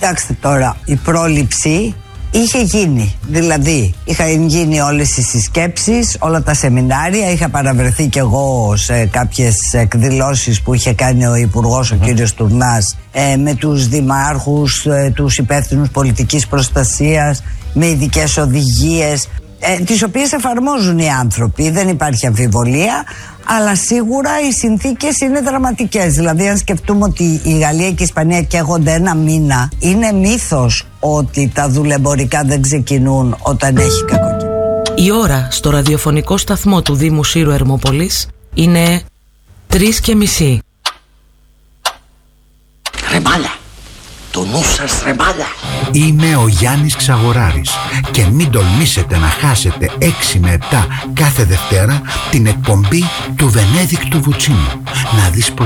Κοιτάξτε τώρα, η πρόληψη είχε γίνει. Δηλαδή, είχαν γίνει όλες οι συσκέψεις, όλα τα σεμινάρια. Είχα παραβρεθεί κι εγώ σε κάποιες εκδηλώσεις που είχε κάνει ο Υπουργός, ο κύριος Τουρνάς, με τους δημάρχους, τους υπεύθυνους πολιτικής προστασίας, με ειδικές οδηγίες, τις οποίες εφαρμόζουν οι άνθρωποι, δεν υπάρχει αμφιβολία, αλλά σίγουρα οι συνθήκες είναι δραματικές. Δηλαδή, αν σκεφτούμε ότι η Γαλλία και η Ισπανία καίγονται ένα μήνα, είναι μύθος ότι τα δουλεμπορικά δεν ξεκινούν όταν έχει κακοκαιρία. Η ώρα στο ραδιοφωνικό σταθμό του Δήμου Σύρου Ερμόπολης είναι 3:30. Ρε μάλα, το νου σας ρε μάλα. Είμαι ο Γιάννης Ξαγοράρης και μην τολμήσετε να χάσετε 6 με 7 κάθε Δευτέρα την εκπομπή του Βενέδικτου Βουτσίνου. Να δεις πως